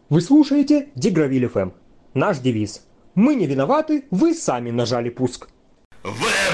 Вы слушаете Дигравиль ФМ. Наш девиз: мы не виноваты, вы сами нажали пуск. В